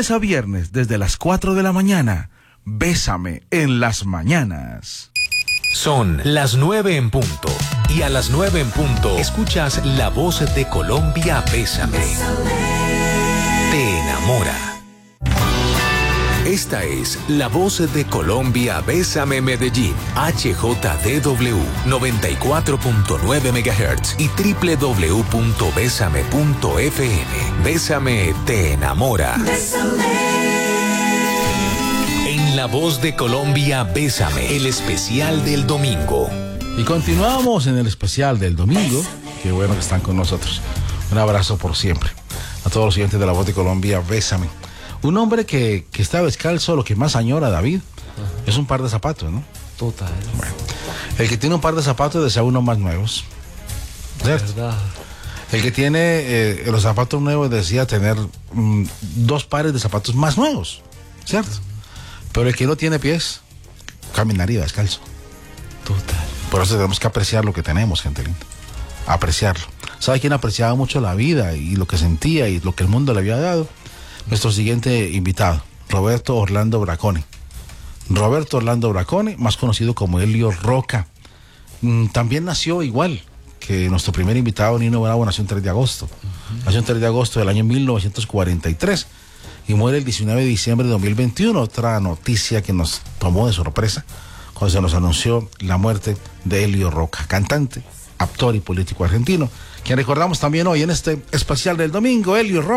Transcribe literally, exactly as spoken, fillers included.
lunes a viernes desde las cuatro de la mañana. Bésame en las mañanas. Son las nueve en punto. Y a las nueve en punto escuchas La Voz de Colombia, Bésame. Te enamora. Esta es La Voz de Colombia, Bésame Medellín, H J D W noventa y cuatro punto nueve megahertz y doble u doble u doble u punto bésame punto f m. Bésame te enamora. Bésame. En La Voz de Colombia, Bésame, el especial del domingo. Y continuamos en el especial del domingo. Qué bueno que están con nosotros. Un abrazo por siempre a todos los siguientes de La Voz de Colombia, Bésame. Un hombre que, que está descalzo, lo que más añora David, ajá, es un par de zapatos, ¿no? Total. Bueno, el que tiene un par de zapatos desea unos más nuevos. ¿Cierto? ¿Verdad? El que tiene eh, los zapatos nuevos desea tener mm, dos pares de zapatos más nuevos, ¿cierto? Uh-huh. Pero el que no tiene pies, caminaría descalzo. Total. Por eso tenemos que apreciar lo que tenemos, gente linda. Apreciarlo. ¿Sabe quién apreciaba mucho la vida y lo que sentía y lo que el mundo le había dado? Nuestro siguiente invitado, Roberto Orlando Bracone. Roberto Orlando Bracone, más conocido como Elio Roca. Mm, también nació igual que nuestro primer invitado, Nino Bravo, nació el tres de agosto. Uh-huh. Nació el tres de agosto del año mil novecientos cuarenta y tres y muere el diecinueve de diciembre de dos mil veintiuno. Otra noticia que nos tomó de sorpresa cuando se nos anunció la muerte de Elio Roca, cantante, actor y político argentino, quien recordamos también hoy en este especial del domingo. Elio Roca.